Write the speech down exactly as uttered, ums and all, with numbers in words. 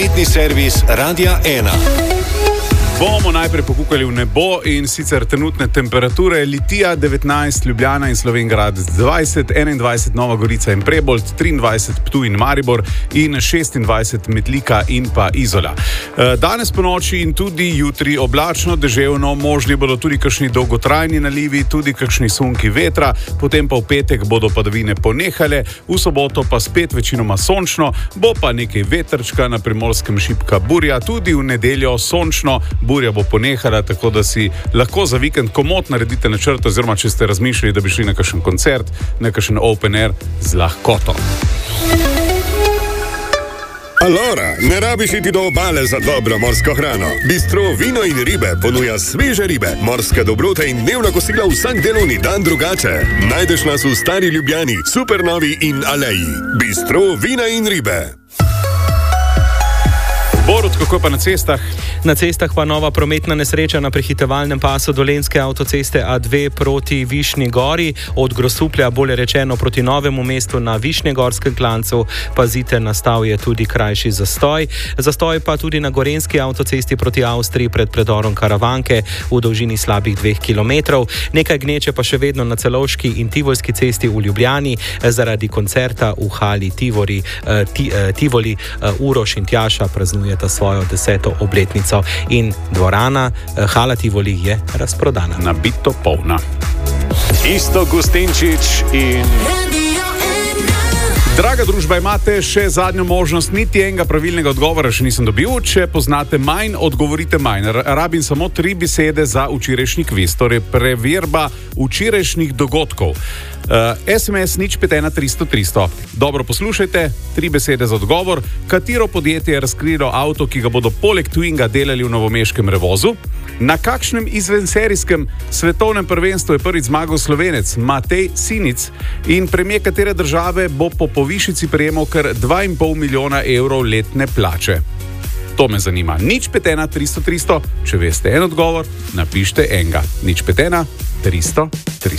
Prometni servis Radia ena. Bomo najprej pokukali v nebo in sicer trenutne temperature: Litija devetnajst, Ljubljana in Slovenj Gradec dvajset, enaindvajset Nova Gorica in Prebold, triindvajset Ptuj in Maribor in šestindvajset Metlika in pa Izola. Danes po noči in tudi jutri oblačno, deževno, možni bodo tudi kakšni dolgotrajni nalivi, tudi kakšni sunki vetra, potem pa v petek bodo padavine ponehale, v soboto pa spet večinoma sončno, bo pa nekaj vetrčka, na Primorskem šibka burja, tudi v nedeljo sončno. Burja bo ponehala, tako da si lahko za vikend komot naredite načrt, oziroma če ste razmišljali, da bi šli na kakšen koncert, na kakšen open air, z lahkoto. Alora, ne rabiš iti do obale za dobro morsko hrano. Bistro Vino in ribe ponuja sveže ribe, morske dobrote in dnevna kosila vsak delovni dan drugače. Najdeš nas v Stari Ljubljani, Supernovi in Aleji. Bistro Vina in ribe. Borut, kako pa na cestah? Na cestah pa nova prometna nesreča na prehitevalnem pasu Dolenjske avtoceste A dve proti Višnji Gori, od Grosuplja bolje rečeno proti Novemu mestu na Višnjegorskem klancu. Pazite, nastal je tudi krajši zastoj. Zastoj pa tudi na Gorenjski avtocesti proti Avstriji pred predorom Karavanke v dolžini slabih dveh kilometrov. Nekaj gneče pa še vedno na Celovški in Tivolski cesti v Ljubljani zaradi koncerta v hali Tivoli. Ti, Tivoli Uroš in Tjaša praznujeta svojo deseto obletnico in dvorana hala Tivoli je razprodana. Nabito polna. Isto Gustinčič in... Draga družba, imate še zadnjo možnost, niti enega pravilnega odgovora še nisem dobil. Če poznate manj, odgovorite manj. Rabim samo tri besede za včerajšnji kviz, torej preverba včerajšnjih dogodkov. Uh, es em es nič pet ena tristo tristo. Dobro poslušajte, tri besede za odgovor. Katero podjetje je razkrilo avto, ki ga bodo poleg Twinga delali v novomeškem Revozu? Na kakšnem izvenserijskem svetovnem prvenstvu je prvič zmagal Slovenec Matej Sinic? In premijer katere države bo po povišici prejemal kar dva in pol milijona evrov letne plače? To me zanima. nič pet ena tristo tristo. Če veste en odgovor, napište enega. nič pet ena tristo tristo.